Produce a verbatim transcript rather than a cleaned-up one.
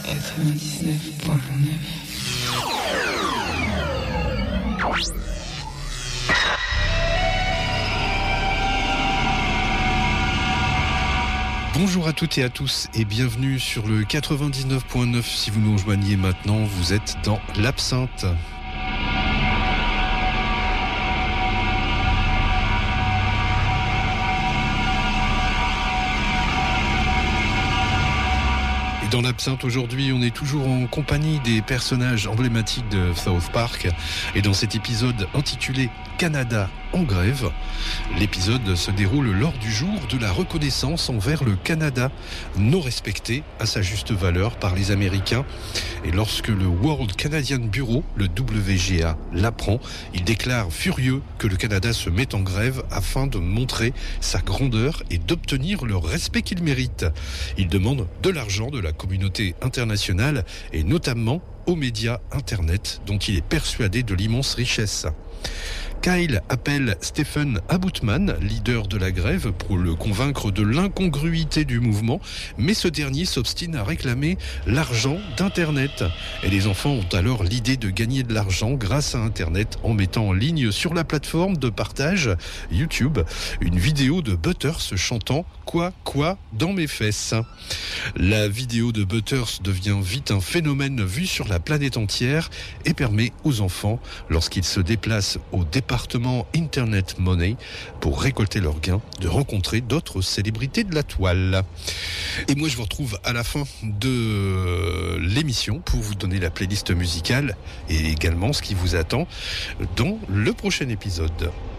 quatre-vingt-dix-neuf virgule neuf. Bonjour à toutes et à tous et bienvenue sur le quatre-vingt-dix-neuf virgule neuf. Si vous nous rejoignez maintenant, vous êtes dans l'Absinthe. Dans l'Absinthe, aujourd'hui, on est toujours en compagnie des personnages emblématiques de South Park. Et dans cet épisode intitulé « Canada en grève », l'épisode se déroule lors du jour de la reconnaissance envers le Canada, non respecté à sa juste valeur par les Américains. Et lorsque le World Canadian Bureau, le W G A, l'apprend, il déclare furieux que le Canada se met en grève afin de montrer sa grandeur et d'obtenir le respect qu'il mérite. Il demande de l'argent de la communauté internationale et notamment aux médias Internet dont il est persuadé de l'immense richesse. Kyle appelle Stephen Aboutman, leader de la grève, pour le convaincre de l'incongruité du mouvement, mais ce dernier s'obstine à réclamer l'argent d'Internet. Et les enfants ont alors l'idée de gagner de l'argent grâce à Internet en mettant en ligne sur la plateforme de partage YouTube une vidéo de Butters chantant « Quoi, quoi dans mes fesses ». La vidéo de Butters devient vite un phénomène vu sur la planète entière et permet aux enfants, lorsqu'ils se déplacent au département Internet Money pour récolter leurs gains, de rencontrer d'autres célébrités de la toile. Et moi je vous retrouve à la fin de l'émission pour vous donner la playlist musicale et également ce qui vous attend dans le prochain épisode.